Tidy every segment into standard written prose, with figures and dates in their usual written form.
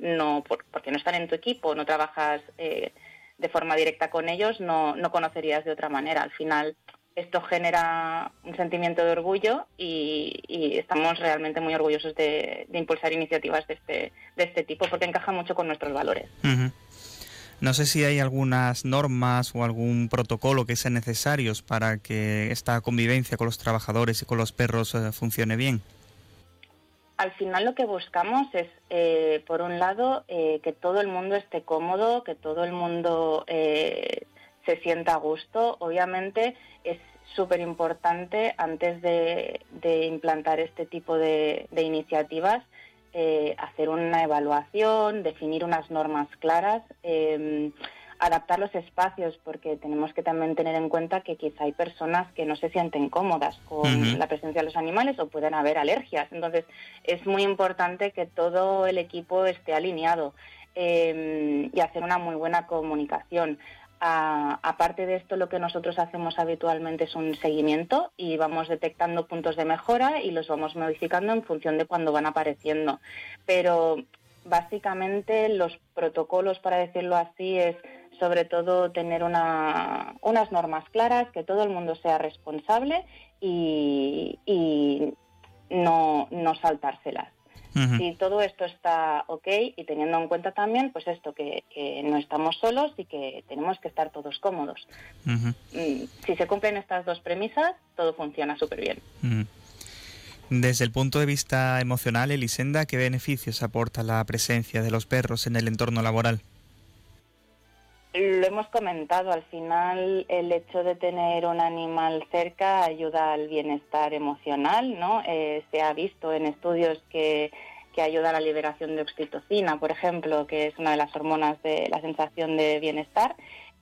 porque no están en tu equipo, no trabajas de forma directa con ellos, no conocerías de otra manera. Al final esto genera un sentimiento de orgullo y estamos realmente muy orgullosos de impulsar iniciativas de este tipo, porque encaja mucho con nuestros valores. Uh-huh. No sé si hay algunas normas o algún protocolo que sean necesarios para que esta convivencia con los trabajadores y con los perros funcione bien. Al final lo que buscamos es, por un lado, que todo el mundo esté cómodo, que todo el mundo se sienta a gusto. Obviamente es súper importante, antes de implantar este tipo de iniciativas, hacer una evaluación, definir unas normas claras, adaptar los espacios, porque tenemos que también tener en cuenta que quizá hay personas que no se sienten cómodas con la presencia de los animales o pueden haber alergias. Entonces es muy importante que todo el equipo esté alineado y hacer una muy buena comunicación. Aparte de esto, lo que nosotros hacemos habitualmente es un seguimiento y vamos detectando puntos de mejora y los vamos modificando en función de cuando van apareciendo. Pero básicamente los protocolos, para decirlo así, es sobre todo tener unas normas claras, que todo el mundo sea responsable y no saltárselas. Uh-huh. Si todo esto está ok, y teniendo en cuenta también pues esto, que no estamos solos y que tenemos que estar todos cómodos. Uh-huh. Si se cumplen estas dos premisas, todo funciona súper bien. Uh-huh. Desde el punto de vista emocional, Elisenda, ¿qué beneficios aporta la presencia de los perros en el entorno laboral? Lo hemos comentado, al final el hecho de tener un animal cerca ayuda al bienestar emocional, ¿no? Se ha visto en estudios que ayuda a la liberación de oxitocina, por ejemplo, que es una de las hormonas de la sensación de bienestar,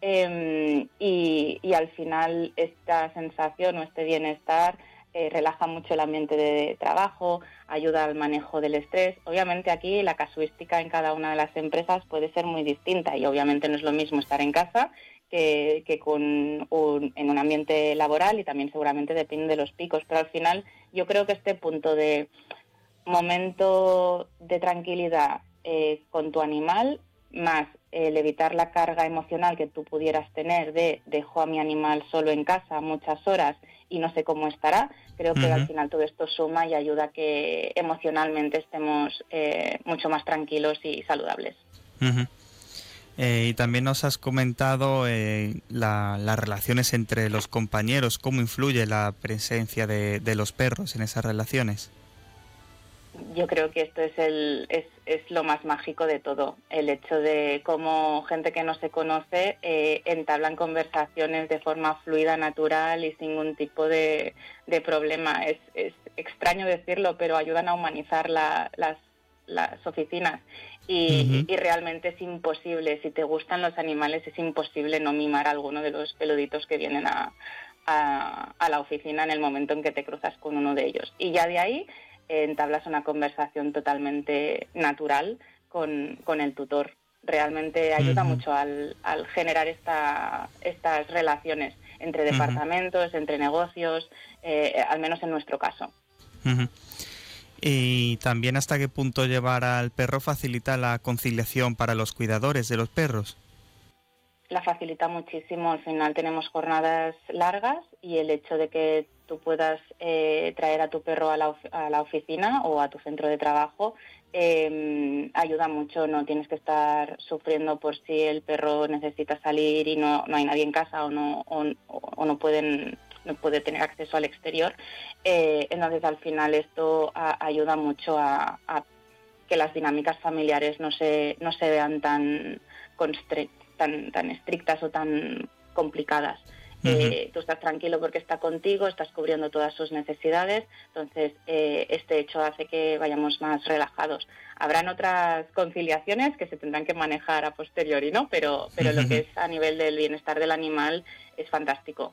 y al final esta sensación o este bienestar relaja mucho el ambiente de trabajo, ayuda al manejo del estrés. Obviamente aquí la casuística en cada una de las empresas puede ser muy distinta y obviamente no es lo mismo estar en casa que en un ambiente laboral, y también seguramente depende de los picos, pero al final yo creo que este punto de momento de tranquilidad con tu animal, más el evitar la carga emocional que tú pudieras tener de dejo a mi animal solo en casa muchas horas y no sé cómo estará, creo que al final todo esto suma y ayuda a que emocionalmente estemos mucho más tranquilos y saludables. Uh-huh. Y también nos has comentado las relaciones entre los compañeros, cómo influye la presencia de los perros en esas relaciones. Yo creo que esto es lo más mágico de todo, el hecho de cómo gente que no se conoce entablan conversaciones de forma fluida, natural y sin ningún tipo de problema. Es extraño decirlo, pero ayudan a humanizar las oficinas y realmente es imposible, si te gustan los animales, es imposible no mimar a alguno de los peluditos que vienen a la oficina en el momento en que te cruzas con uno de ellos. Y ya de ahí entablas una conversación totalmente natural con el tutor. Realmente ayuda mucho al generar estas relaciones entre departamentos, entre negocios, al menos en nuestro caso. Y también hasta qué punto llevar al perro facilita la conciliación para los cuidadores de los perros. La facilita muchísimo. Al final tenemos jornadas largas y el hecho de que tú puedas traer a tu perro a la oficina o a tu centro de trabajo ayuda mucho. No tienes que estar sufriendo por si el perro necesita salir y no hay nadie en casa o no puede tener acceso al exterior. Entonces al final esto ayuda mucho a que las dinámicas familiares no se vean tan estrictas o tan complicadas. Tú estás tranquilo porque está contigo, estás cubriendo todas sus necesidades, entonces este hecho hace que vayamos más relajados. Habrán otras conciliaciones que se tendrán que manejar a posteriori, ¿no? Pero lo que es a nivel del bienestar del animal es fantástico.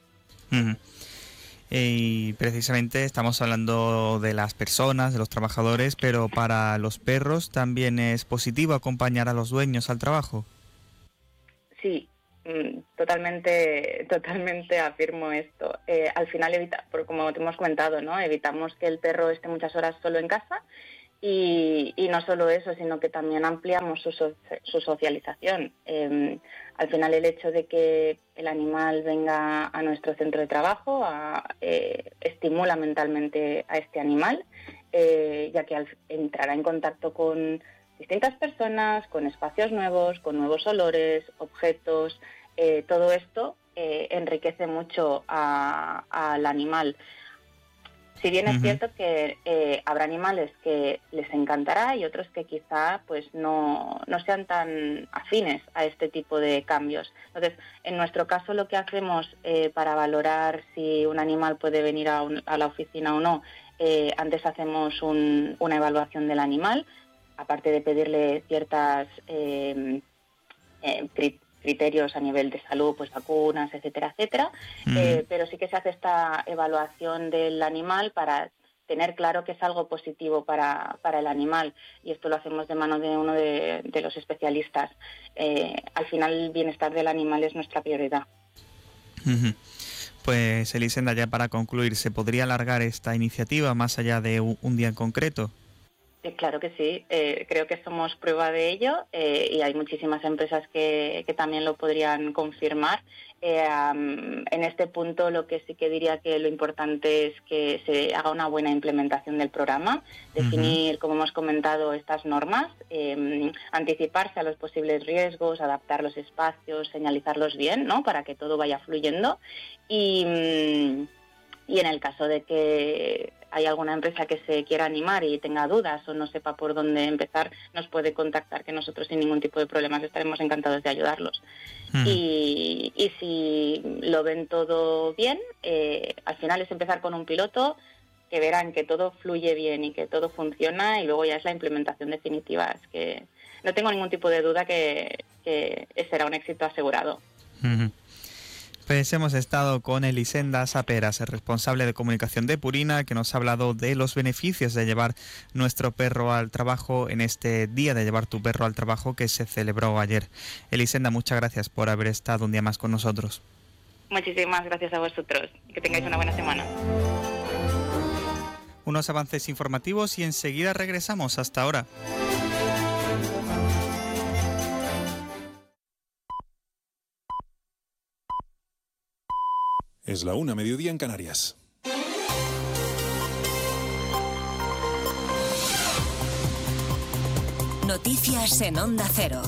Y precisamente estamos hablando de las personas, de los trabajadores, pero para los perros también es positivo acompañar a los dueños al trabajo. Sí, totalmente afirmo esto. Al final como te hemos comentado, ¿no? Evitamos que el perro esté muchas horas solo en casa Y no solo eso, sino que también ampliamos su socialización. Al final, el hecho de que el animal venga a nuestro centro de trabajo estimula mentalmente a este animal, ya que entrará en contacto con distintas personas, con espacios nuevos, con nuevos olores, objetos. Todo esto enriquece mucho al animal. Si bien es cierto que habrá animales que les encantará y otros que quizá pues no sean tan afines a este tipo de cambios. Entonces, en nuestro caso, lo que hacemos para valorar si un animal puede venir a la oficina o no, antes hacemos una evaluación del animal, aparte de pedirle ciertas criterios a nivel de salud, pues vacunas, etcétera, etcétera, pero sí que se hace esta evaluación del animal para tener claro que es algo positivo para el animal, y esto lo hacemos de mano de uno de los especialistas. Al final, el bienestar del animal es nuestra prioridad. Pues, Elisenda, ya para concluir, ¿se podría alargar esta iniciativa más allá de un día en concreto? Claro que sí, creo que somos prueba de ello, y hay muchísimas empresas que también lo podrían confirmar. En este punto, lo que sí que diría que lo importante es que se haga una buena implementación del programa, definir, como hemos comentado, estas normas, anticiparse a los posibles riesgos, adaptar los espacios, señalizarlos bien, ¿no?, para que todo vaya fluyendo. Y en el caso de que hay alguna empresa que se quiera animar y tenga dudas o no sepa por dónde empezar, nos puede contactar, que nosotros sin ningún tipo de problemas estaremos encantados de ayudarlos. Y si lo ven todo bien, al final es empezar con un piloto, que verán que todo fluye bien y que todo funciona, y luego ya es la implementación definitiva. Es que no tengo ningún tipo de duda que será un éxito asegurado. Pues hemos estado con Elisenda Saperas, el responsable de comunicación de Purina, que nos ha hablado de los beneficios de llevar nuestro perro al trabajo en este día de llevar tu perro al trabajo que se celebró ayer. Elisenda, muchas gracias por haber estado un día más con nosotros. Muchísimas gracias a vosotros. Que tengáis una buena semana. Unos avances informativos y enseguida regresamos. Hasta ahora. Es la 1:00, mediodía en Canarias. Noticias en Onda Cero.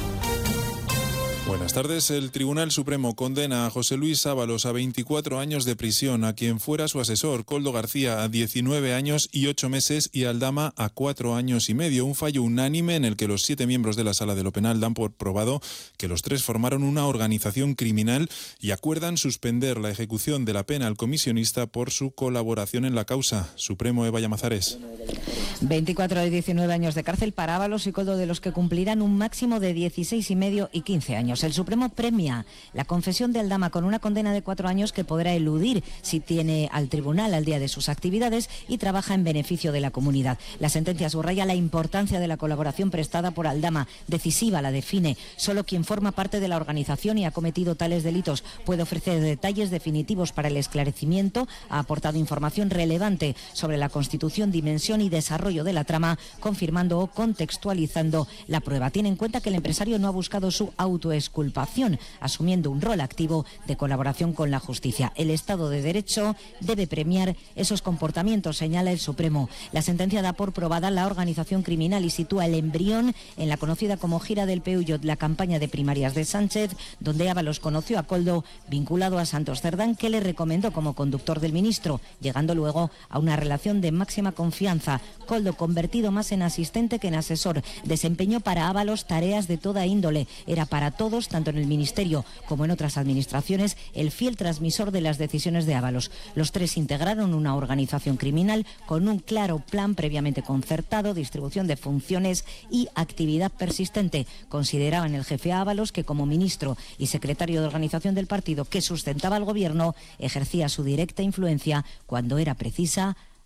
Buenas tardes. El Tribunal Supremo condena a José Luis Ábalos a 24 años de prisión, a quien fuera su asesor, Koldo García, a 19 años y 8 meses y Aldama a 4 años y medio. Un fallo unánime en el que los 7 miembros de la Sala de lo Penal dan por probado que los 3 formaron una organización criminal y acuerdan suspender la ejecución de la pena al comisionista por su colaboración en la causa. Supremo, Eva Llamazares. 24 y 19 años de cárcel para Ábalos y Koldo, de los que cumplirán un máximo de 16 y medio y 15 años. El Supremo premia la confesión de Aldama con una condena de 4 años que podrá eludir si tiene al tribunal al día de sus actividades y trabaja en beneficio de la comunidad. La sentencia subraya la importancia de la colaboración prestada por Aldama, decisiva, la define. Solo quien forma parte de la organización y ha cometido tales delitos puede ofrecer detalles definitivos para el esclarecimiento. Ha aportado información relevante sobre la constitución, dimensión y desarrollo de la trama, confirmando o contextualizando la prueba. Tiene en cuenta que el empresario no ha buscado su autoexculpación, asumiendo un rol activo de colaboración con la justicia. El Estado de Derecho debe premiar esos comportamientos, señala el Supremo. La sentencia da por probada la organización criminal y sitúa el embrión en la conocida como Gira del Peuyot, la campaña de primarias de Sánchez, donde Ábalos conoció a Koldo vinculado a Santos Cerdán, que le recomendó como conductor del ministro, llegando luego a una relación de máxima confianza. Koldo, convertido más en asistente que en asesor, desempeñó para Ábalos tareas de toda índole. Era para todos, tanto en el Ministerio como en otras administraciones, el fiel transmisor de las decisiones de Ábalos. Los 3 integraron una organización criminal con un claro plan previamente concertado, distribución de funciones y actividad persistente. Consideraban el jefe Ábalos que, como ministro y secretario de organización del partido que sustentaba al gobierno, ejercía su directa influencia cuando era precisa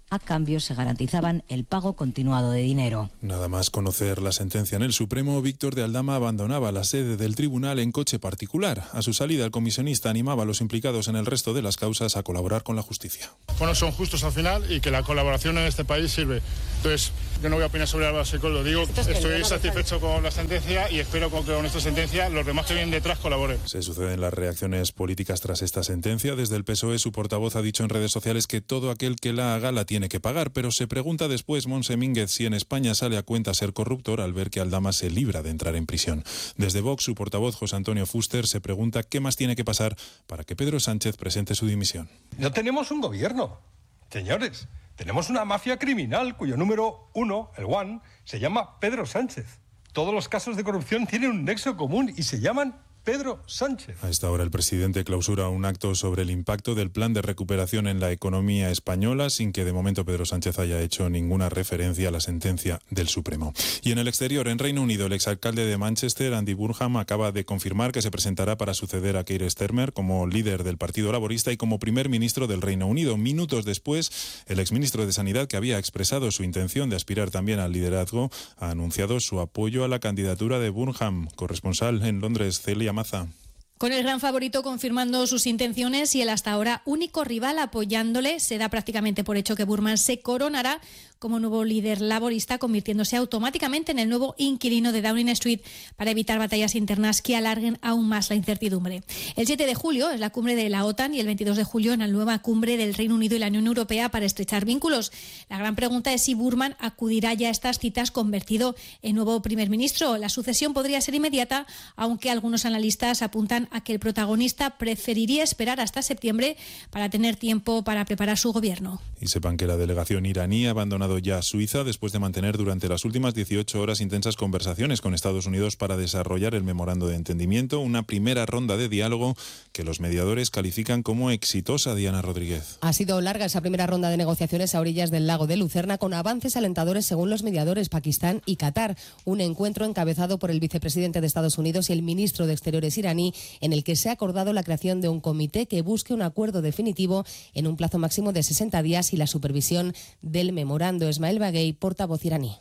A cambio, se garantizaban el pago continuado de dinero. Nada más conocer la sentencia en el Supremo, Víctor de Aldama abandonaba la sede del tribunal en coche particular. A su salida, el comisionista animaba a los implicados en el resto de las causas a colaborar con la justicia. Bueno, son justos al final y que la colaboración en este país sirve. Entonces, yo no voy a opinar sobre Álvaro Secoldo. Digo, estoy satisfecho con la sentencia y espero que con esta sentencia los demás que vienen detrás colaboren. Se suceden las reacciones políticas tras esta sentencia. Desde el PSOE, su portavoz ha dicho en redes sociales que todo aquel que la haga la tiene que pagar, pero se pregunta después Montse Mínguez si en España sale a cuenta ser corruptor al ver que Aldama se libra de entrar en prisión. Desde Vox, su portavoz José Antonio Fuster se pregunta qué más tiene que pasar para que Pedro Sánchez presente su dimisión. No tenemos un gobierno, señores. Tenemos una mafia criminal cuyo número 1, el One, se llama Pedro Sánchez. Todos los casos de corrupción tienen un nexo común y se llaman Pedro Sánchez. A esta hora el presidente clausura un acto sobre el impacto del plan de recuperación en la economía española, sin que de momento Pedro Sánchez haya hecho ninguna referencia a la sentencia del Supremo. Y en el exterior, en Reino Unido, el exalcalde de Manchester, Andy Burnham, acaba de confirmar que se presentará para suceder a Keir Starmer como líder del Partido Laborista y como primer ministro del Reino Unido. Minutos después, el exministro de Sanidad, que había expresado su intención de aspirar también al liderazgo, ha anunciado su apoyo a la candidatura de Burnham. Corresponsal en Londres, Celia Maza. Con el gran favorito confirmando sus intenciones y el hasta ahora único rival apoyándole, se da prácticamente por hecho que Burnham se coronará como nuevo líder laborista, convirtiéndose automáticamente en el nuevo inquilino de Downing Street para evitar batallas internas que alarguen aún más la incertidumbre. El 7 de julio es la cumbre de la OTAN y el 22 de julio en la nueva cumbre del Reino Unido y la Unión Europea para estrechar vínculos. La gran pregunta es si Burnham acudirá ya a estas citas convertido en nuevo primer ministro. La sucesión podría ser inmediata, aunque algunos analistas apuntan a que el protagonista preferiría esperar hasta septiembre para tener tiempo para preparar su gobierno. Y sepan que la delegación iraní ha abandonado ya Suiza después de mantener durante las últimas 18 horas intensas conversaciones con Estados Unidos para desarrollar el memorando de entendimiento, una primera ronda de diálogo que los mediadores califican como exitosa. Diana Rodríguez. Ha sido larga esa primera ronda de negociaciones a orillas del lago de Lucerna, con avances alentadores según los mediadores Pakistán y Qatar. Un encuentro encabezado por el vicepresidente de Estados Unidos y el ministro de Exteriores iraní, en el que se ha acordado la creación de un comité que busque un acuerdo definitivo en un plazo máximo de 60 días y la supervisión del memorando. Esmael Baghei, portavoz iraní.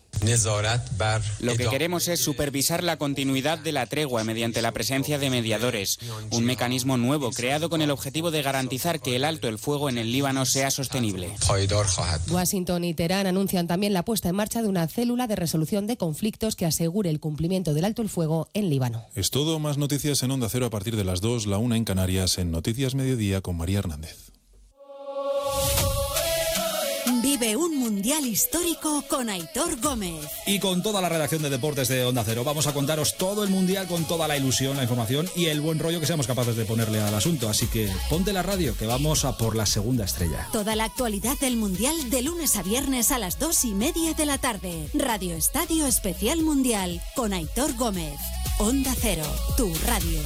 Lo que queremos es supervisar la continuidad de la tregua mediante la presencia de mediadores, un mecanismo nuevo creado con el objetivo de garantizar que el alto el fuego en el Líbano sea sostenible. Washington y Teherán anuncian también la puesta en marcha de una célula de resolución de conflictos que asegure el cumplimiento del alto el fuego en Líbano. Es todo, más noticias en Onda Cero a partir de las 2, la 1 en Canarias, en Noticias Mediodía con María Hernández. Vive un mundial histórico con Aitor Gómez. Y con toda la redacción de deportes de Onda Cero vamos a contaros todo el mundial con toda la ilusión, la información y el buen rollo que seamos capaces de ponerle al asunto. Así que ponte la radio, que vamos a por la segunda estrella. Toda la actualidad del mundial de lunes a viernes a las 2:30 de la tarde. Radio Estadio Especial Mundial con Aitor Gómez. Onda Cero, tu radio.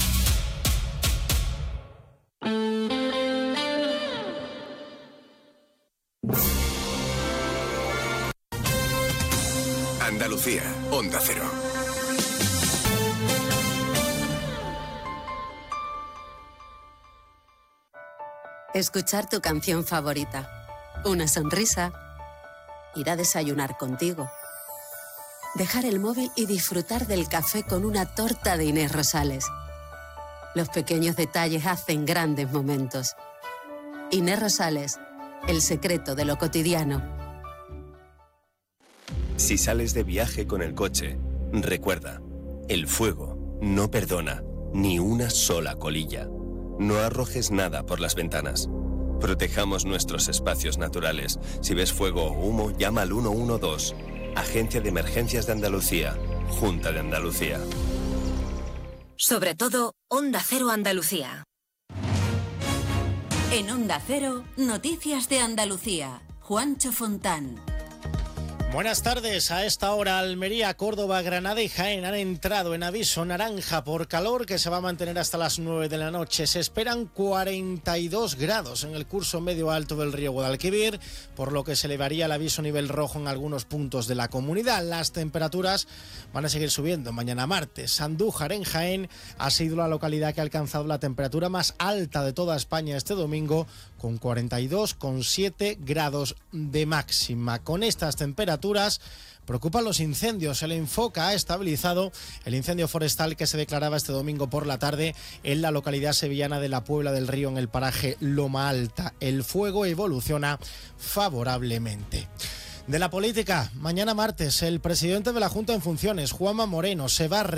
Andalucía, Onda Cero. Escuchar tu canción favorita, una sonrisa, ir a desayunar contigo, dejar el móvil y disfrutar del café con una torta de Inés Rosales. Los pequeños detalles hacen grandes momentos. Inés Rosales, el secreto de lo cotidiano. Si sales de viaje con el coche, recuerda, el fuego no perdona ni una sola colilla. No arrojes nada por las ventanas. Protejamos nuestros espacios naturales. Si ves fuego o humo, llama al 112. Agencia de Emergencias de Andalucía. Junta de Andalucía. Sobre todo, Onda Cero Andalucía. En Onda Cero, Noticias de Andalucía. Juancho Fontán. Buenas tardes. A esta hora Almería, Córdoba, Granada y Jaén han entrado en aviso naranja por calor que se va a mantener hasta las 9 de la noche. Se esperan 42 grados en el curso medio alto del río Guadalquivir, por lo que se elevaría el aviso nivel rojo en algunos puntos de la comunidad. Las temperaturas van a seguir subiendo mañana martes. Andújar, en Jaén, ha sido la localidad que ha alcanzado la temperatura más alta de toda España este domingo, con 42,7 grados de máxima. Con estas temperaturas preocupan los incendios. El Infoca ha estabilizado el incendio forestal que se declaraba este domingo por la tarde en la localidad sevillana de la Puebla del Río, en el paraje Loma Alta. El fuego evoluciona favorablemente. De la política, mañana martes, el presidente de la Junta en funciones, Juanma Moreno, se va a